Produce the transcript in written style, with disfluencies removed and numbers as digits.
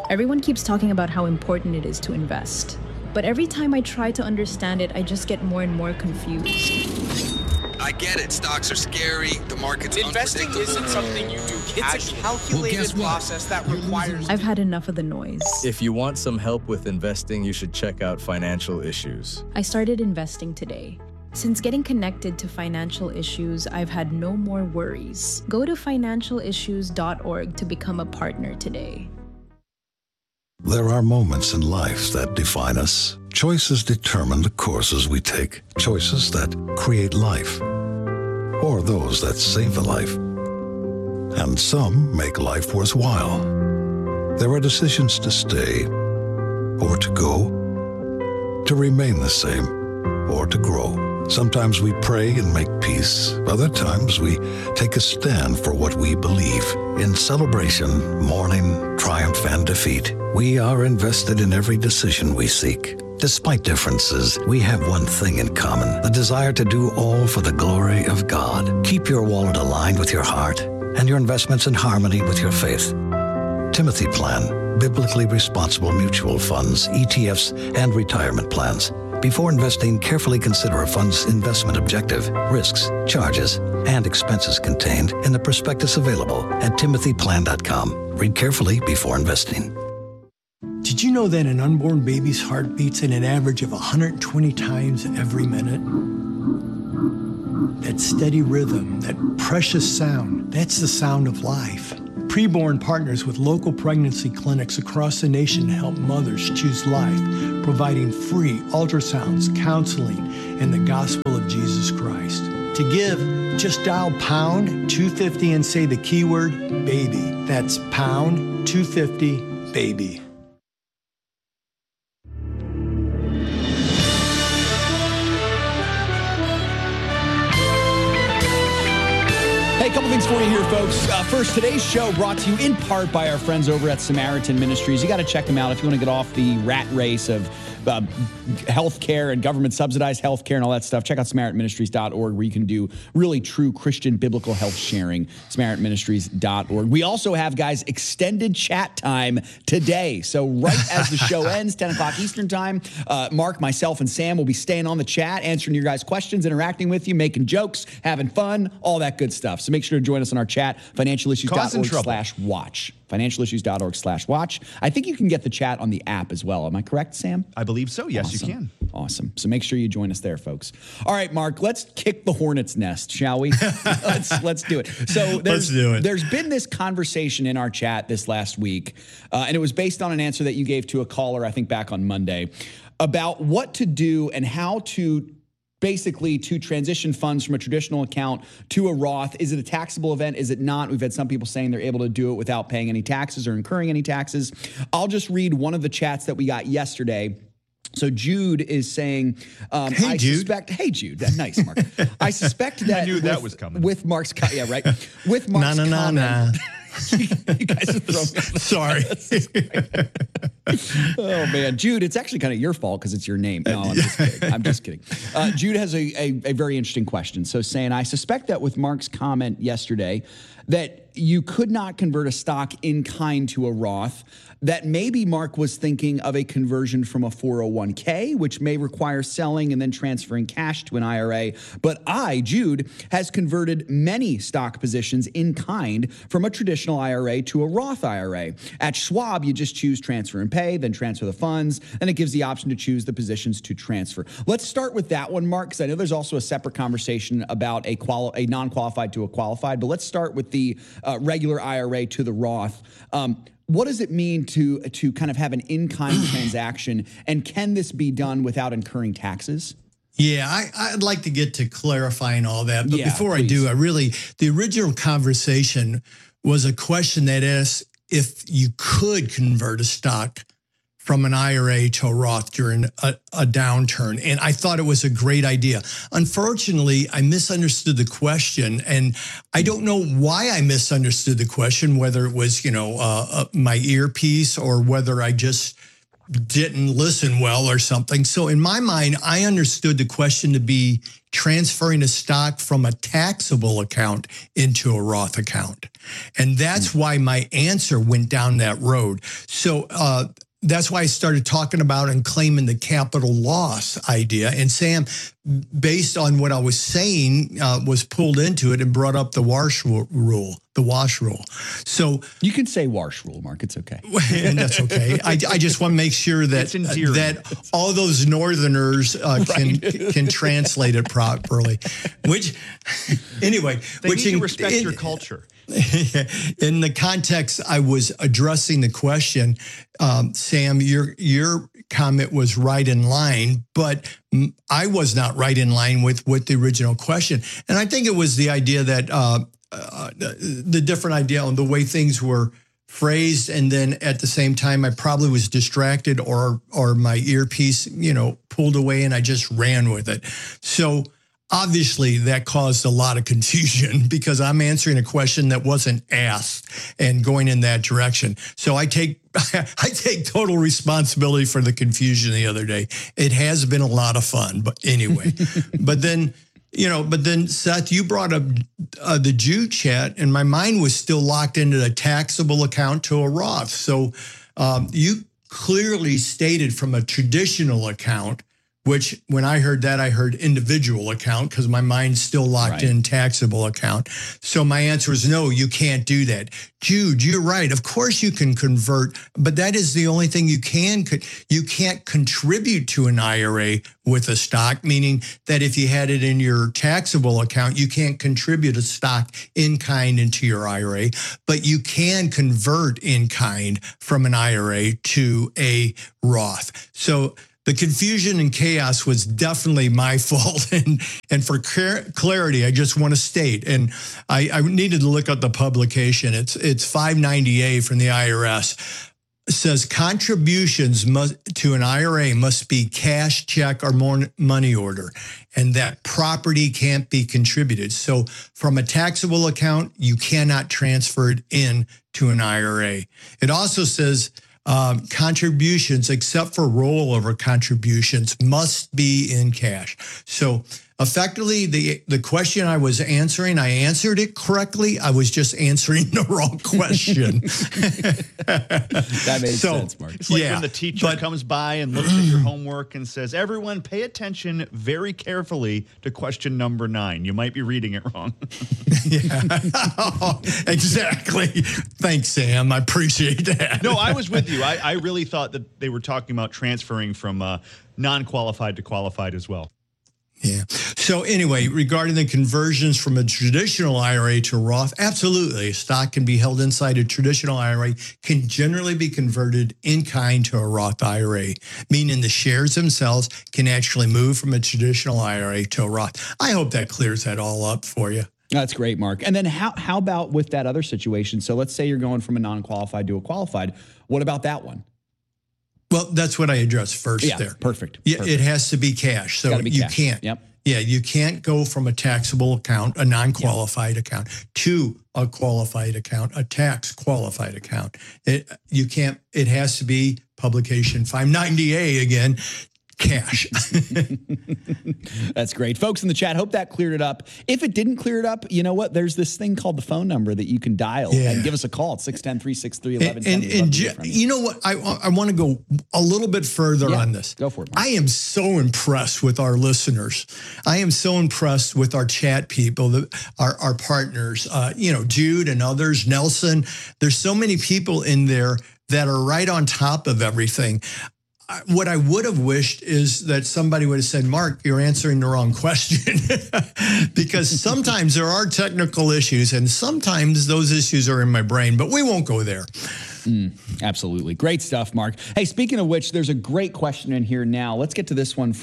Everyone keeps talking about how important it is to invest. But every time I try to understand it, I just get more and more confused. I get it. Stocks are scary. The market's Investing isn't something you do casually. It's a calculated process that requires... I've had enough of the noise. If you want some help with investing, you should check out Financial Issues. I started investing today. Since getting connected to Financial Issues, I've had no more worries. Go to financialissues.org to become a partner today. There are moments in life that define us. Choices determine the courses we take. Choices that create life, or those that save a life. And some make life worthwhile. There are decisions to stay, or to go, to remain the same, or to grow. Sometimes we pray and make peace. Other times we take a stand for what we believe. In celebration, mourning, triumph, and defeat, we are invested in every decision we seek. Despite differences, we have one thing in common: the desire to do all for the glory of God. Keep your wallet aligned with your heart and your investments in harmony with your faith. Timothy Plan, biblically responsible mutual funds, ETFs, and retirement plans. Before investing, carefully consider a fund's investment objective, risks, charges, and expenses contained in the prospectus available at timothyplan.com. Read carefully before investing. Did you know that an unborn baby's heart beats at an average of 120 times every minute? That steady rhythm, that precious sound, that's the sound of life. Preborn partners with local pregnancy clinics across the nation to help mothers choose life, providing free ultrasounds, counseling, and the gospel of Jesus Christ. To give, just dial pound 250 and say the keyword baby. That's pound 250 baby. Hey, a couple things for you here, folks. First, today's show brought to you in part by our friends over at Samaritan Ministries. You got to check them out if you want to get off the rat race of healthcare and government-subsidized healthcare and all that stuff. Check out SamaritanMinistries.org, where you can do really true Christian biblical health sharing. SamaritanMinistries.org. We also have, guys, extended chat time today. So right as the show ends, 10 o'clock Eastern time, Mark, myself, and Sam will be staying on the chat, answering your guys' questions, interacting with you, making jokes, having fun, all that good stuff. So make sure to join us on our chat, financialissues.org/watch. Financialissues.org/watch. I think you can get the chat on the app as well. Am I correct, Sam? I believe so. Yes, Awesome. You can. Awesome. So make sure you join us there, folks. All right, Mark, let's kick the hornet's nest, shall we? let's do it. So let's do it. There's been this conversation in our chat this last week, and it was based on an answer that you gave to a caller, I think back on Monday, about what to do and how to basically to transition funds from a traditional account to a Roth. Is it a taxable event? Is it not? We've had some people saying they're able to do it without paying any taxes or incurring any taxes. I'll just read one of the chats that we got yesterday. So Jude is saying, hey, Jude. Hey, Jude. Nice, Mark. I suspect that I knew that was coming. With Mark's, yeah, right. With Mark's comment. You guys are throwing me. Sorry. Oh, man. Jude, it's actually kind of your fault because it's your name. No, I'm just kidding. Jude has a very interesting question. So saying, I suspect that with Mark's comment yesterday that you could not convert a stock in kind to a Roth, that maybe Mark was thinking of a conversion from a 401k, which may require selling and then transferring cash to an IRA. But I, Jude, has converted many stock positions in kind from a traditional IRA to a Roth IRA. At Schwab, you just choose transfer and pay, then transfer the funds, and it gives the option to choose the positions to transfer. Let's start with that one, Mark, because I know there's also a separate conversation about a non-qualified to a qualified, but let's start with the regular IRA to the Roth. What does it mean to kind of have an in-kind transaction, and can this be done without incurring taxes? Yeah, I'd like to get to clarifying all that. But before please. I do, the original conversation was a question that asked if you could convert a stock from an IRA to a Roth during a downturn. And I thought it was a great idea. Unfortunately, I misunderstood the question. And I don't know why I misunderstood the question, whether it was, my earpiece or whether I just didn't listen well or something. So in my mind, I understood the question to be transferring a stock from a taxable account into a Roth account. And that's why my answer went down that road. So that's why I started talking about and claiming the capital loss idea. And Sam, based on what I was saying, was pulled into it and brought up the wash rule. The wash rule. So you can say wash rule, Mark. It's okay. And that's okay. I just want to make sure that that all those Northerners can translate it properly. Which, anyway, they need to respect your culture. In the context I was addressing the question, Sam, your comment was right in line, but I was not right in line with the original question. And I think it was the idea that the different idea on the way things were phrased, and then at the same time I probably was distracted or my earpiece, pulled away, and I just ran with it. So obviously that caused a lot of confusion because I'm answering a question that wasn't asked and going in that direction. So I take total responsibility for the confusion the other day. It has been a lot of fun, but anyway. But then Seth, you brought up the Jude chat, and my mind was still locked into a taxable account to a Roth. So you clearly stated from a traditional account, which when I heard that, I heard individual account because my mind's still locked in taxable account. So my answer is no, you can't do that. Jude, you're right. Of course you can convert, but that is the only thing you can. You can't contribute to an IRA with a stock, meaning that if you had it in your taxable account, you can't contribute a stock in kind into your IRA, but you can convert in kind from an IRA to a Roth. So the confusion and chaos was definitely my fault. And for clarity, I just want to state, and I needed to look up the publication. It's 590A from the IRS. It says contributions to an IRA must be cash, check, or money order, and that property can't be contributed. So from a taxable account, you cannot transfer it in to an IRA. It also says contributions, except for rollover contributions, must be in cash. So effectively, the question I was answering, I answered it correctly. I was just answering the wrong question. That makes sense, Mark. It's like when the teacher comes by and looks at your homework and says, everyone pay attention very carefully to question number 9. You might be reading it wrong. Exactly. Thanks, Sam. I appreciate that. No, I was with you. I really thought that they were talking about transferring from non-qualified to qualified as well. Yeah. So anyway, regarding the conversions from a traditional IRA to Roth, absolutely. A stock can be held inside a traditional IRA, can generally be converted in kind to a Roth IRA, meaning the shares themselves can actually move from a traditional IRA to a Roth. I hope that clears that all up for you. That's great, Mark. And then how about with that other situation? So let's say you're going from a non-qualified to a qualified. What about that one? Well, that's what I addressed first there. Perfect. Yeah, it has to be cash. So you can't. Yep. Yeah, you can't go from a taxable account, a non-qualified account, to a qualified account, a tax qualified account. You can't. It has to be publication 590A again. Cash. That's great. Folks in the chat, hope that cleared it up. If it didn't clear it up, you know what? There's this thing called the phone number that you can dial and give us a call at 610-363-1110. And you know what? I want to go a little bit further on this. Go for it, Mark. I am so impressed with our listeners. I am so impressed with our chat people, our partners, Jude and others, Nelson. There's so many people in there that are right on top of everything. What I would have wished is that somebody would have said, Mark, you're answering the wrong question. Because sometimes there are technical issues and sometimes those issues are in my brain, but we won't go there. Absolutely. Great stuff, Mark. Hey, speaking of which, there's a great question in here now. Let's get to this one